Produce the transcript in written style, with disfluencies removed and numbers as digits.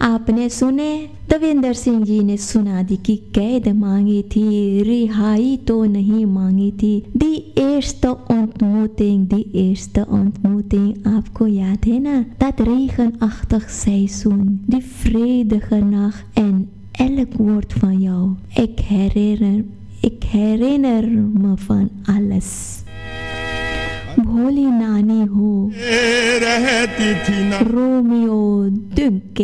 आपने सुने, देवेंद्र सिंह जी ने सुना दी कि कैद मांगी थी, रिहाई तो नहीं मांगी थी। दी eerste ontmoeting, die eerste ontmoeting, आपको याद है ना? Dat regenachtig seizoen, die vredige nacht en elk woord van jou. Ik herinner me van alles. भोली नानी हो, रोमियो दुंके